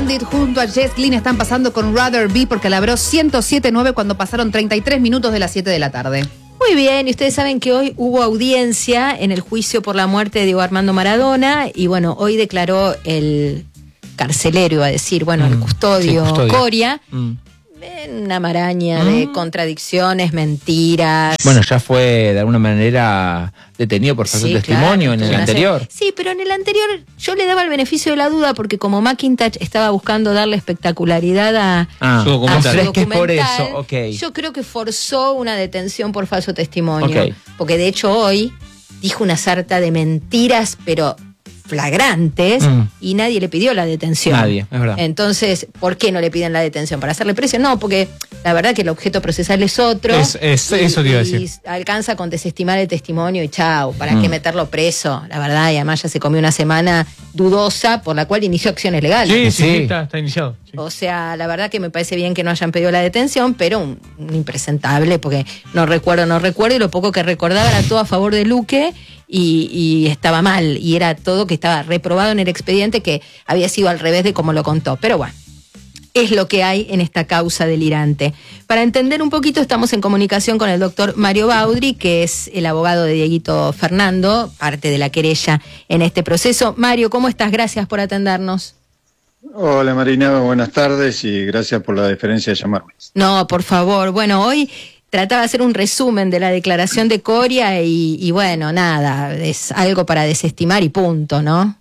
Bandit junto a Jess Glynn están pasando con Rather Be porque labró 107.9 cuando pasaron 33 minutos de las 7 de la tarde. Muy bien, y ustedes saben que hoy hubo audiencia en el juicio por la muerte de Diego Armando Maradona y bueno, hoy declaró el carcelero, iba a decir, el custodio, Coria, una maraña de contradicciones, mentiras. Bueno, ya fue de alguna manera detenido por falso testimonio en el anterior. Sí, pero en el anterior yo le daba el beneficio de la duda porque como McIntosh estaba buscando darle espectacularidad a su documental, que es por eso, yo creo que forzó una detención por falso testimonio. Porque de hecho hoy dijo una sarta de mentiras, pero flagrantes, y nadie le pidió la detención. Nadie, es verdad. Entonces, ¿por qué no le piden la detención? ¿Para hacerle precio? No, porque la verdad que el objeto procesal es otro. Eso te iba a decir. Y alcanza con desestimar el testimonio y chau, ¿para qué meterlo preso? La verdad, y además ya se comió una semana dudosa por la cual inició acciones legales. Sí, está iniciado. Sí. O sea, la verdad que me parece bien que no hayan pedido la detención, pero un impresentable, porque no recuerdo, y lo poco que recordaba era todo a favor de Luque, y estaba mal, y era todo que estaba reprobado en el expediente, que había sido al revés de como lo contó. Pero bueno, es lo que hay en esta causa delirante. Para entender un poquito, estamos en comunicación con el doctor Mario Baudry, que es el abogado de Dieguito Fernando, parte de la querella en este proceso. Mario, ¿cómo estás? Gracias por atendernos. Hola Marina, buenas tardes y gracias por la deferencia de llamarme. No, por favor. Bueno, hoy trataba de hacer un resumen de la declaración de Coria y bueno, nada, es algo para desestimar y punto, ¿no?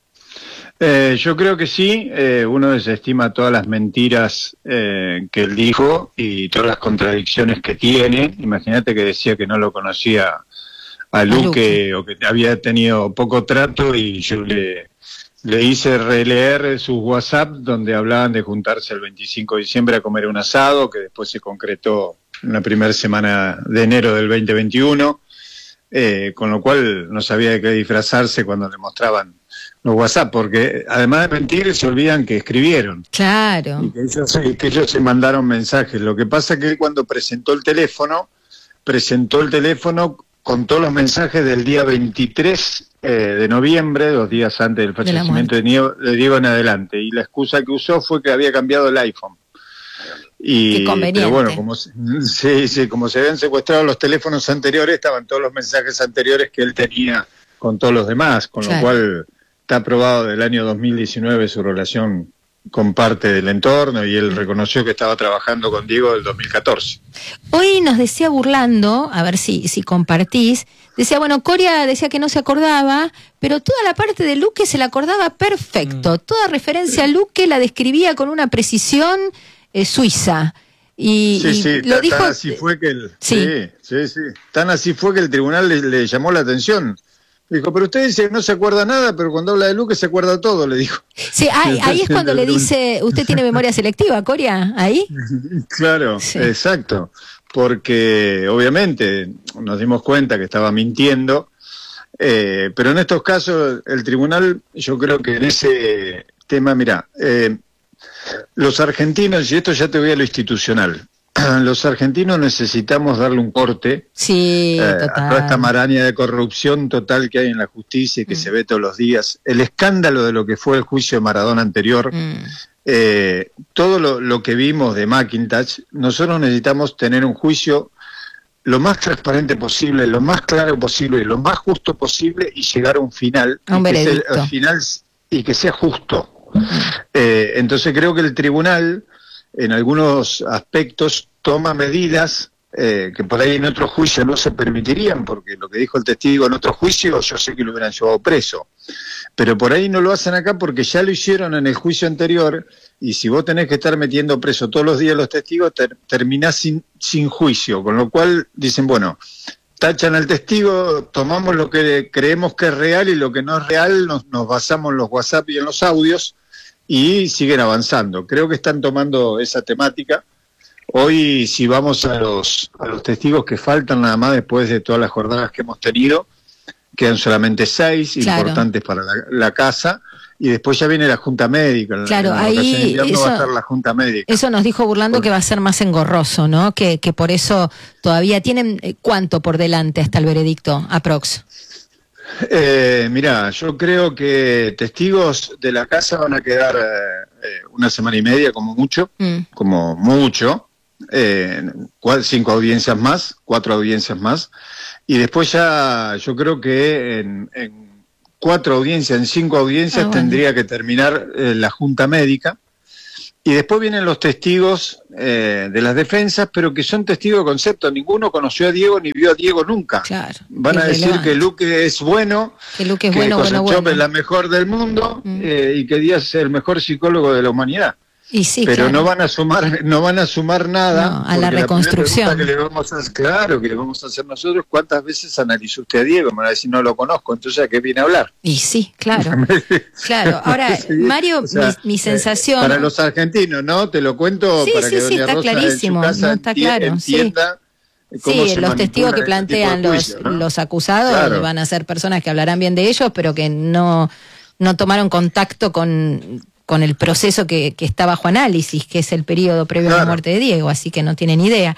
Yo creo que sí, uno desestima todas las mentiras que él dijo y todas las contradicciones que tiene. Imagínate que decía que no lo conocía a Luque o que había tenido poco trato y yo le hice releer sus WhatsApp donde hablaban de juntarse el 25 de diciembre a comer un asado, que después se concretó en la primera semana de enero del 2021, con lo cual no sabía de qué disfrazarse cuando le mostraban los WhatsApp, porque además de mentir se olvidan que escribieron. Claro. Y que ellos se mandaron mensajes. Lo que pasa es que él cuando presentó el teléfono con todos los mensajes del día 23 de noviembre, 2 días antes del fallecimiento de Diego en adelante, y la excusa que usó fue que había cambiado el iPhone. Qué conveniente. Pero bueno, como se habían secuestrado los teléfonos anteriores, estaban todos los mensajes anteriores que él tenía con todos los demás, con lo cual está probado del año 2019 su relación con parte del entorno, y él reconoció que estaba trabajando con Diego del 2014. Hoy nos decía burlando, a ver si compartís, decía, Coria decía que no se acordaba, pero toda la parte de Luque se la acordaba perfecto, toda referencia a Luque la describía con una precisión suiza. Lo dijo. Tan así fue que tan así fue que el tribunal le llamó la atención. Dijo, pero usted dice que no se acuerda nada, pero cuando habla de Luque se acuerda todo, le dijo. Sí, ahí es cuando le dice, ¿usted tiene memoria selectiva, Coria? ¿Ahí? Claro, exacto. Porque obviamente nos dimos cuenta que estaba mintiendo, pero en estos casos el tribunal, yo creo que en ese tema, los argentinos, y esto ya te voy a lo institucional, los argentinos necesitamos darle un corte a toda esta maraña de corrupción total que hay en la justicia y que se ve todos los días. El escándalo de lo que fue el juicio de Maradona anterior, todo lo que vimos de McIntosh, nosotros necesitamos tener un juicio lo más transparente posible, lo más claro posible, lo más justo posible y llegar a un final, y que sea justo. Entonces creo que el tribunal en algunos aspectos toma medidas que por ahí en otro juicio no se permitirían, porque lo que dijo el testigo en otro juicio yo sé que lo hubieran llevado preso, pero por ahí no lo hacen acá porque ya lo hicieron en el juicio anterior, y si vos tenés que estar metiendo preso todos los días los testigos, terminás sin juicio, con lo cual dicen, tachan al testigo, tomamos lo que creemos que es real y lo que no es real nos basamos en los WhatsApp y en los audios, y siguen avanzando. Creo que están tomando esa temática. Hoy, si vamos a los testigos que faltan nada más después de todas las jornadas que hemos tenido, quedan solamente 6 importantes para la casa, y después ya viene la Junta Médica. Claro, ahí va a estar la Junta Médica. Eso nos dijo burlando que va a ser más engorroso, ¿no? Que por eso todavía tienen ¿cuánto por delante hasta el veredicto, aprox? Yo creo que testigos de la casa van a quedar una semana y media como mucho, como mucho, 5 audiencias más, 4 audiencias más, y después ya yo creo que en 4 audiencias, en 5 audiencias tendría que terminar la junta médica. Y después vienen los testigos de las defensas, pero que son testigos de concepto. Ninguno conoció a Diego ni vio a Diego nunca. Claro, van a decir que Luque es bueno, que Luque es que bueno, Kosachov es la mejor del mundo y que Díaz es el mejor psicólogo de la humanidad. Y sí, pero claro. no van a sumar nada a la reconstrucción. Que le vamos a hacer nosotros, ¿cuántas veces analizó usted a Diego? Me van a decir, no lo conozco, entonces ¿a qué viene a hablar? Y sí, claro. Claro. Ahora, Mario, o sea, mi sensación... para los argentinos, ¿no? Te lo cuento para que Doña está Rosa clarísimo, en su casa está claro, entienda cómo se los testigos que manipulan plantean este tipo de juicio, ¿no? los acusados Claro. van a ser personas que hablarán bien de ellos, pero que no tomaron contacto con el proceso que está bajo análisis, que es el periodo previo a la muerte de Diego, así que no tienen idea.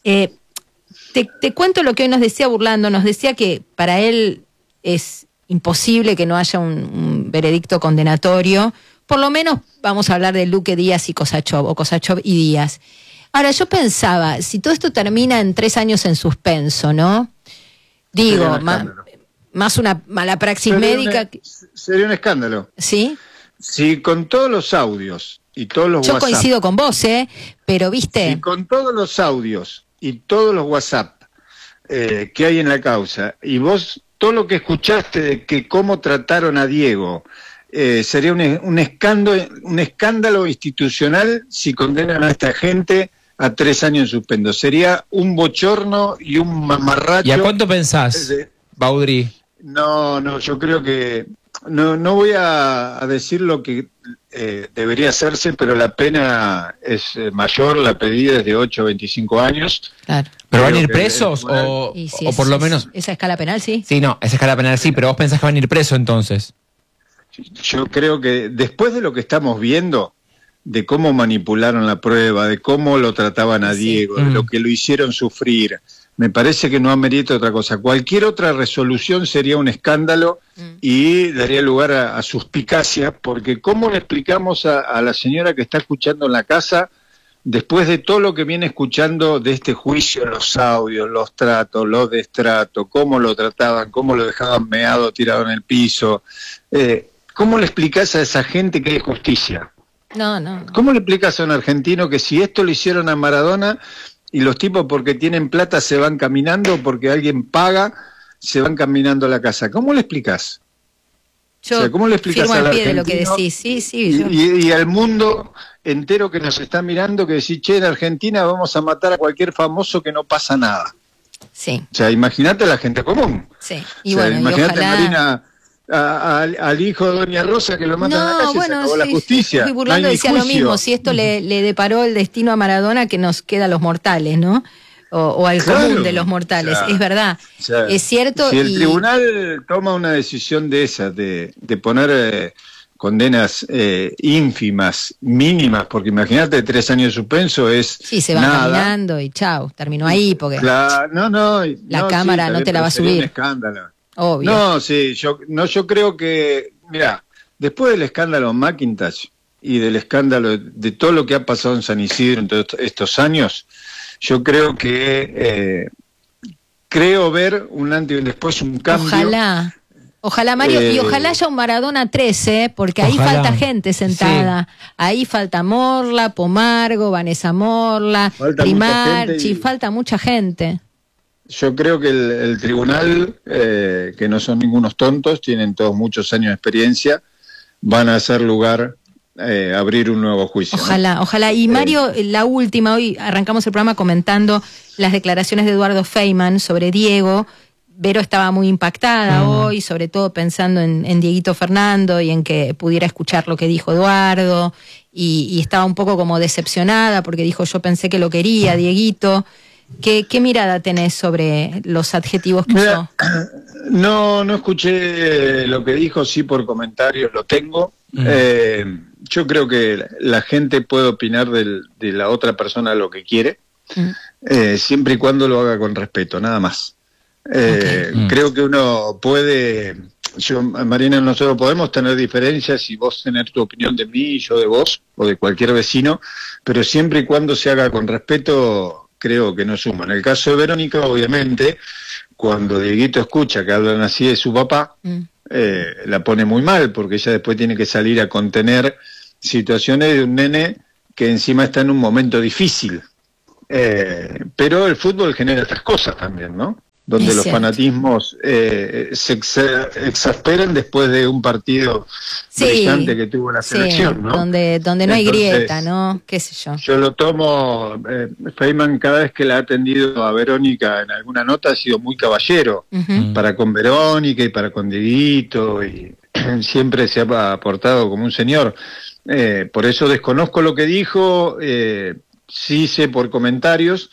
Te cuento lo que hoy nos decía Burlando, nos decía que para él es imposible que no haya un veredicto condenatorio, por lo menos vamos a hablar de Luque, Díaz y Kosachov, o Kosachov y Díaz. Ahora, yo pensaba, si todo esto termina en 3 años en suspenso, ¿no? Digo, más una mala praxis médica. Sería un escándalo. ¿Sí? Si con todos los audios y todos los WhatsApp... Yo coincido con vos, pero viste... Si con todos los audios y todos los WhatsApp que hay en la causa, y vos todo lo que escuchaste de que cómo trataron a Diego, sería un escándalo institucional si condenan a esta gente a 3 años en suspenso. Sería un bochorno y un mamarracho. ¿Y a cuánto pensás, Baudry? No, yo creo que... No voy a decir lo que debería hacerse, pero la pena es mayor, la pedida es de 8 a 25 años. Claro. ¿Pero van a ir presos o por lo menos...? Esa escala penal, sí. Sí, no, esa escala penal sí, pero vos pensás que van a ir presos entonces. Yo creo que después de lo que estamos viendo, de cómo manipularon la prueba, de cómo lo trataban a Diego, de lo que lo hicieron sufrir, me parece que no amerita otra cosa. Cualquier otra resolución sería un escándalo y daría lugar a suspicacia, porque ¿cómo le explicamos a la señora que está escuchando en la casa, después de todo lo que viene escuchando de este juicio, los audios, los tratos, los destratos, cómo lo trataban, cómo lo dejaban meado, tirado en el piso? ¿Cómo le explicás a esa gente que hay justicia? No. ¿Cómo le explicas a un argentino que si esto lo hicieron a Maradona y los tipos porque tienen plata se van caminando, porque alguien paga, se van caminando a la casa? ¿Cómo le explicas? Yo ¿cómo le explicas firmo al al pie de argentino lo que decís, sí. y al mundo entero que nos está mirando que decís, che, en Argentina vamos a matar a cualquier famoso que no pasa nada? Sí. O sea, imagínate a la gente común. Sí. Y o sea, bueno, imagínate ojalá... Marina... al hijo de Doña Rosa que lo matan en la calle, se acabó la justicia. Y Burlando decía lo mismo, si esto le deparó el destino a Maradona, que nos queda a los mortales, ¿no? O al común de los mortales, es verdad, es cierto. Si el tribunal toma una decisión de esa, de poner condenas ínfimas, mínimas, porque imagínate 3 años de suspenso es sí, se va caminando y chau, terminó ahí, porque la cámara no te la va a subir. Un escándalo. Obvio. No, sí, yo creo que, mira, después del escándalo McIntosh y del escándalo de todo lo que ha pasado en San Isidro en todos estos años, yo creo que creo ver un antes y un después, un cambio. Ojalá Mario, y ojalá haya un Maradona 13, porque ahí falta gente sentada. Sí. Ahí falta Morla, Pomargo, Vanessa Morla, Primarchi, falta mucha gente. Yo creo que el tribunal, que no son ningunos tontos, tienen todos muchos años de experiencia, van a hacer lugar a abrir un nuevo juicio. Ojalá. Y Mario, la última, hoy arrancamos el programa comentando las declaraciones de Eduardo Feynman sobre Diego. Vero estaba muy impactada hoy, sobre todo pensando en Dieguito Fernando y en que pudiera escuchar lo que dijo Eduardo, y estaba un poco como decepcionada porque dijo, yo pensé que lo quería, Dieguito. ¿Qué mirada tenés sobre los adjetivos que usó? No escuché lo que dijo, sí por comentarios lo tengo. Yo creo que la gente puede opinar de la otra persona lo que quiere, siempre y cuando lo haga con respeto, nada más. Creo que uno puede Marina, nosotros podemos tener diferencias y vos tener tu opinión de mí y yo de vos o de cualquier vecino, pero siempre y cuando se haga con respeto, creo que no suma. En el caso de Verónica, obviamente, cuando Dieguito escucha que hablan así de su papá, la pone muy mal, porque ella después tiene que salir a contener situaciones de un nene que encima está en un momento difícil. Pero el fútbol genera estas cosas también, ¿no? Donde los fanatismos se exasperan después de un partido brillante que tuvo la selección, ¿no? Donde no hay grieta, ¿no? Qué sé yo. Yo lo tomo, Feynman cada vez que la ha atendido a Verónica en alguna nota ha sido muy caballero, para con Verónica y para con Dieguito, y siempre se ha aportado como un señor. Por eso desconozco lo que dijo, sí sé por comentarios,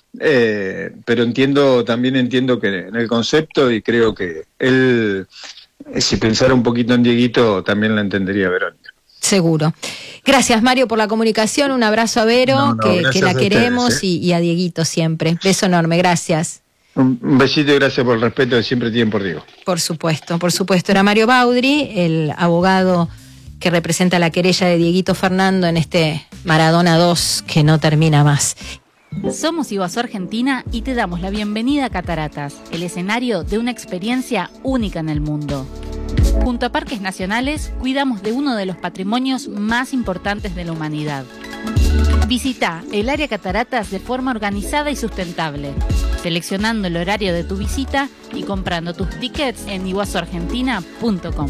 pero también entiendo que en el concepto, y creo que él, si pensara un poquito en Dieguito, también la entendería Verónica. Seguro. Gracias, Mario, por la comunicación. Un abrazo a Vero, que la queremos, ustedes, y a Dieguito siempre. Beso enorme, gracias. Un besito y gracias por el respeto que siempre tienen por Diego. Por supuesto. Era Mario Baudry, el abogado que representa la querella de Dieguito Fernando en este Maradona 2 que no termina más. Somos Iguazú Argentina y te damos la bienvenida a Cataratas, el escenario de una experiencia única en el mundo. Junto a Parques Nacionales, cuidamos de uno de los patrimonios más importantes de la humanidad. Visita el área Cataratas de forma organizada y sustentable, seleccionando el horario de tu visita y comprando tus tickets en iguazuargentina.com.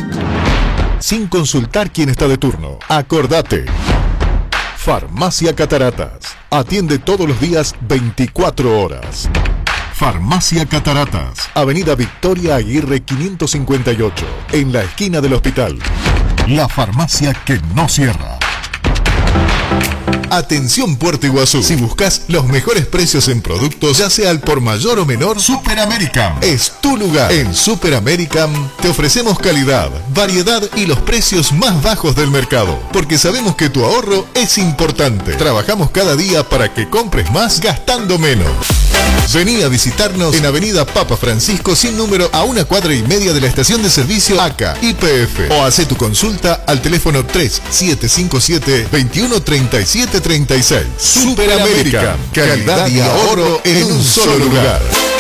Sin consultar quién está de turno, acordate. Farmacia Cataratas. Atiende todos los días 24 horas. Farmacia Cataratas. Avenida Victoria Aguirre 558. En la esquina del hospital. La farmacia que no cierra. Atención Puerto Iguazú. Si buscas los mejores precios en productos, ya sea al por mayor o menor, Super American es tu lugar. En Super American te ofrecemos calidad, variedad y los precios más bajos del mercado, porque sabemos que tu ahorro es importante. Trabajamos cada día para que compres más gastando menos. Vení a visitarnos en Avenida Papa Francisco sin número, a 1 cuadra y media de la estación de servicio ACA YPF, o hacé tu consulta al teléfono 3757-213736. Super American, calidad y ahorro en un solo lugar.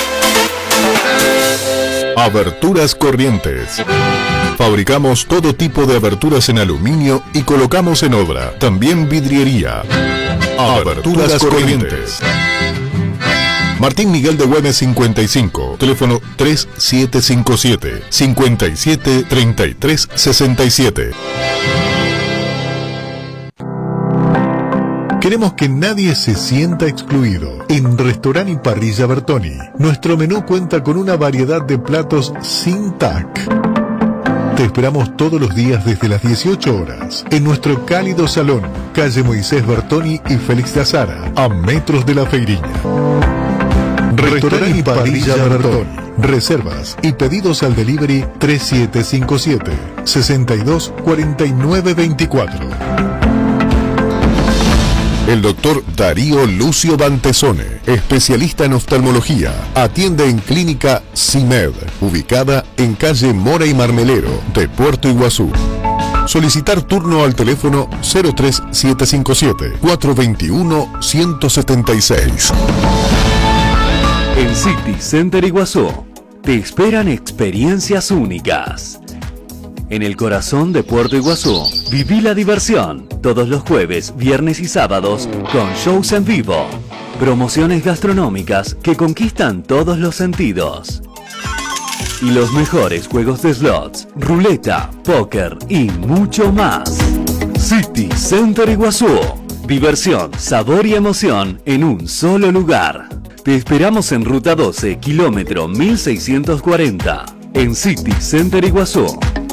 Aberturas Corrientes. Fabricamos todo tipo de aberturas en aluminio y colocamos en obra. También vidriería. Aberturas Corrientes. Martín Miguel de Güemes 55, teléfono 3757-573367. Queremos que nadie se sienta excluido. En Restaurant y Parrilla Bertoni, nuestro menú cuenta con una variedad de platos sin TAC. Te esperamos todos los días desde las 18 horas en nuestro cálido salón, calle Moisés Bertoni y Félix de Azara, a metros de la Feiriña. Restaurant y Parrilla Bertoni. Reservas y pedidos al delivery 3757-624924. El doctor Darío Lucio Bantesone, especialista en oftalmología, atiende en Clínica CIMED, ubicada en calle Mora y Marmelero de Puerto Iguazú. Solicitar turno al teléfono 03774-21-176. En City Center Iguazú te esperan experiencias únicas. En el corazón de Puerto Iguazú, viví la diversión todos los jueves, viernes y sábados con shows en vivo, promociones gastronómicas que conquistan todos los sentidos y los mejores juegos de slots, ruleta, póker y mucho más. City Center Iguazú, diversión, sabor y emoción en un solo lugar. Te esperamos en Ruta 12, kilómetro 1640, en City Center Iguazú.